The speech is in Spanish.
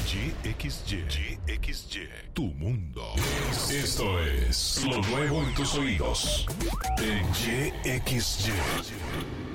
YXY, tu mundo. Esto es lo nuevo en tus oídos. En YXY.